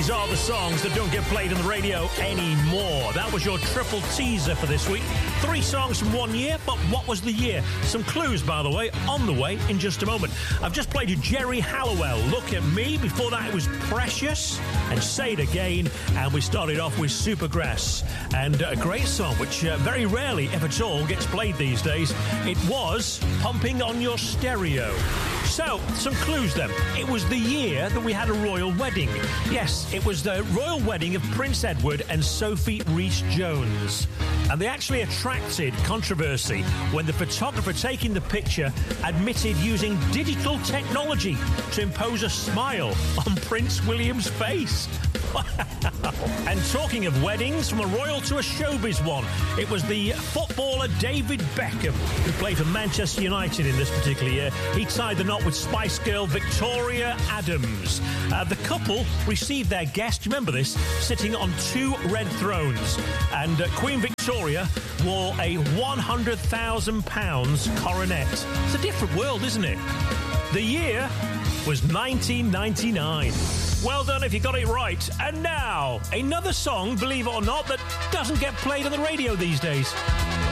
These are the songs that don't get played on the radio anymore. That was your triple teaser for this week. 3 songs from 1 year, but what was the year? Some clues, by the way, on the way in just a moment. I've just played you Jerry Halliwell, Look at Me. Before that, it was Precious and Say It Again. And we started off with Supergrass. And a great song, which very rarely, if at all, gets played these days. It was Pumping on Your Stereo. So, some clues then. It was the year that we had a royal wedding. Yes, it was the royal wedding of Prince Edward and Sophie Rhys-Jones. And they actually attracted controversy when the photographer taking the picture admitted using digital technology to impose a smile on Prince William's face. And talking of weddings, from a royal to a showbiz one, it was the footballer David Beckham, who played for Manchester United in this particular year. He tied the knot with Spice Girl Victoria Adams. The couple received their guest, remember this, sitting on 2 red thrones. And Queen Victoria wore a £100,000 coronet. It's a different world, isn't it? The year was 1999. Well done if you got it right. And now, another song, believe it or not, that doesn't get played on the radio these days.